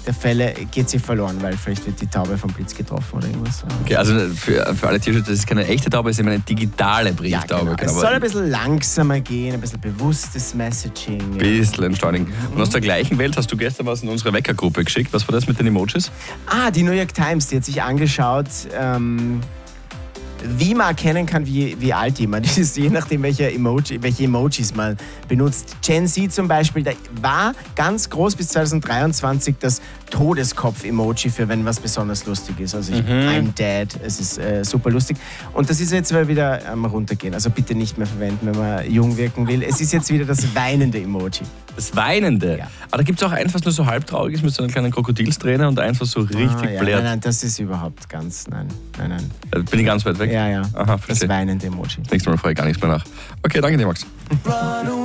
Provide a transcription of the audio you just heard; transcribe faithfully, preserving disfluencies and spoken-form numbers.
der Fälle geht sie verloren, weil vielleicht wird die Taube vom Blitz getroffen oder irgendwas. Okay, also für, für alle Tierschützer, das ist keine echte Taube, es ist immer eine digitale Brieftaube. Ja, genau. Genau. Es soll ein bisschen langsamer gehen, ein bisschen bewusstes Messaging. Ein bisschen entschleunigen. Und aus der gleichen Welt hast du gestern was in unsere Weckergruppe geschickt. Was war das mit den Emojis? Ah, die New York Times, die hat sich angeschaut, ähm, wie man erkennen kann, wie, wie alt jemand ist, je nachdem, welche, Emoji, welche Emojis man benutzt. Gen Z zum Beispiel, da war ganz groß bis zwanzig dreiundzwanzig das Todeskopf-Emoji für wenn was besonders lustig ist. Also ich, mhm. I'm dead, es ist äh, super lustig. Und das ist jetzt mal wieder am ähm, runtergehen. Also bitte nicht mehr verwenden, wenn man jung wirken will. Es ist jetzt wieder das weinende Emoji. Das Weinende? Ja. Aber da gibt es auch eins, was nur so halbtraurig ist mit so einer kleinen Krokodilsträne und eins, was so richtig ah, ja, blärt. Nein, nein, das ist überhaupt ganz, nein, nein, nein. Da bin ich ganz weit weg? Ja, ja, Aha, das weinende Emoji. Nächstes Mal frage ich gar nichts mehr nach. Okay, danke dir, Max.